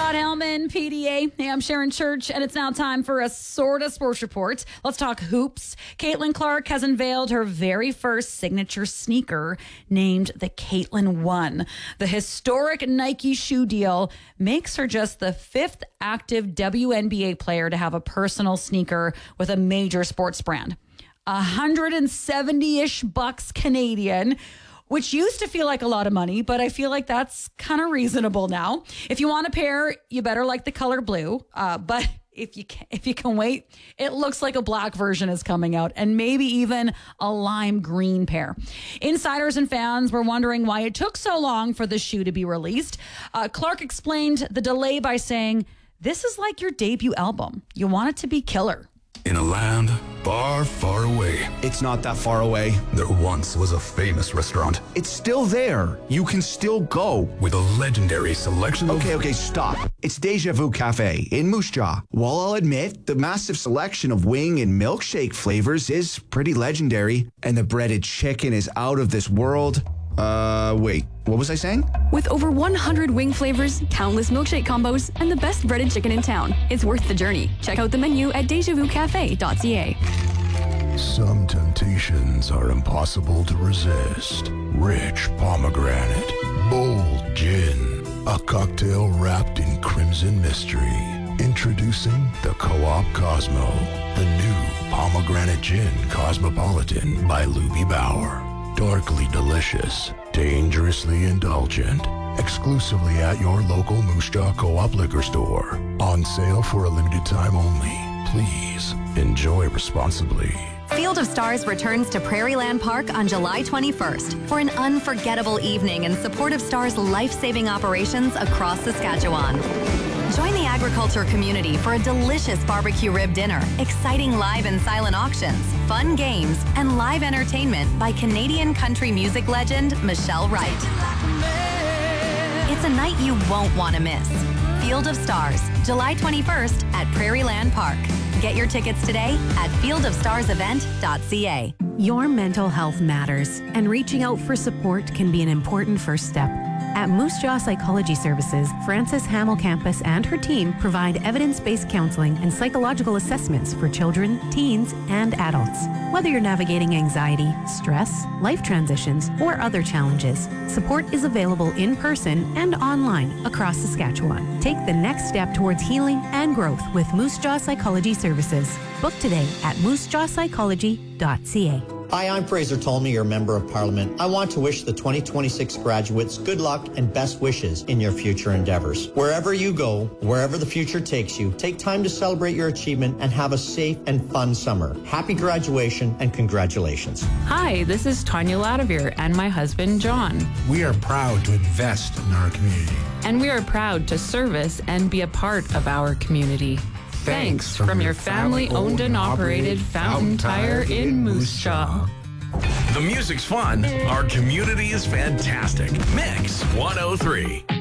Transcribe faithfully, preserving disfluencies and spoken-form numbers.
Scott Hellman, P D A. Hey, I'm Sharon Church, and it's now time for a sort of sports report. Let's talk hoops. Caitlin Clark has unveiled her very first signature sneaker named the Caitlin One. The historic Nike shoe deal makes her just the fifth active W N B A player to have a personal sneaker with a major sports brand. one hundred seventy-ish bucks Canadian, which used to feel like a lot of money, but I feel like that's kind of reasonable now. If you want a pair, you better like the color blue. Uh, but if you can, if you can wait, it looks like a black version is coming out, and maybe even a lime green pair. Insiders and fans were wondering why it took so long for the shoe to be released. Uh, Clark explained the delay by saying, "This is like your debut album. You want it to be killer." In a land far, far away. It's not that far away. There once was a famous restaurant. It's still there. You can still go. With a legendary selection of... Okay, okay, stop. It's Deja Vu Cafe in Moose Jaw. While I'll admit, the massive selection of wing and milkshake flavors is pretty legendary, and the breaded chicken is out of this world. Uh, wait, what was I saying? With over one hundred wing flavors, countless milkshake combos, and the best breaded chicken in town, it's worth the journey. Check out the menu at deja vu cafe dot c a. Some temptations are impossible to resist. Rich pomegranate, bold gin, a cocktail wrapped in crimson mystery. Introducing the Co-op Cosmo, the new pomegranate gin cosmopolitan by Luby Bauer. Darkly delicious, dangerously indulgent. Exclusively at your local Moose Jaw Co-op liquor store. On sale for a limited time only. Please enjoy responsibly. Field of Stars returns to Prairieland Park on July twenty-first for an unforgettable evening in support of Stars' life-saving operations across Saskatchewan. Join the agriculture community for a delicious barbecue rib dinner, exciting live and silent auctions, fun games, and live entertainment by Canadian country music legend Michelle Wright. It's a night you won't want to miss. Field of Stars, July twenty-first at Prairieland Park. Get your tickets today at field of stars event dot c a. Your mental health matters, and reaching out for support can be an important first step. At Moose Jaw Psychology Services, Frances Hamill Campus and her team provide evidence-based counseling and psychological assessments for children, teens, and adults. Whether you're navigating anxiety, stress, life transitions, or other challenges, support is available in person and online across Saskatchewan. Take the next step towards healing and growth with Moose Jaw Psychology Services. Book today at moose jaw psychology dot c a. Hi, I'm Fraser Tolmie, your Member of Parliament. I want to wish the twenty twenty-six graduates good luck and best wishes in your future endeavors. Wherever you go, wherever the future takes you, take time to celebrate your achievement and have a safe and fun summer. Happy graduation and congratulations. Hi, this is Tanya Ladavere and my husband, John. We are proud to invest in our community. And we are proud to service and be a part of our community. Thanks from, from your family-owned and operated Fountain Tire in Moose Jaw. The music's fun. Our community is fantastic. Mix one oh three.